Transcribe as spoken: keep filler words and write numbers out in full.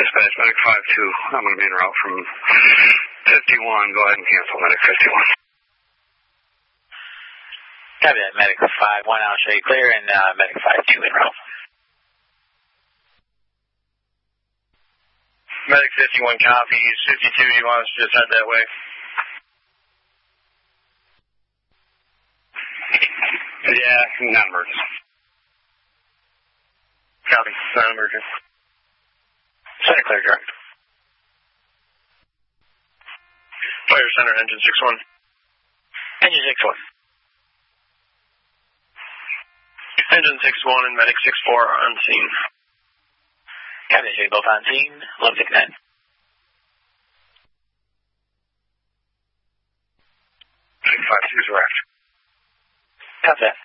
Dispatch, Medic five two. I'm going to be en route from fifty-one. Go ahead and cancel Medic fifty-one. Copy that, Medic five one. I'll show you clear, and uh, Medic five two en route. Medic fifty-one copies. fifty-two, you want us to just head that way? Yeah, non-emergent. Copy, non-emergent. Center clear, direct. Fire center, engine six one. Engine six one. Engine six one and Medic six four are on scene. Copy, show you both on scene. Load six nine. Medic five two is wrecked. Copy that.